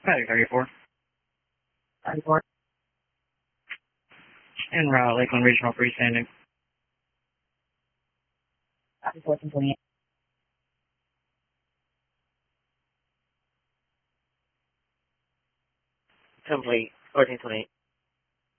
Hi, 34. 34. En route, Lakeland Regional freestanding. 1428. Complete. 1428.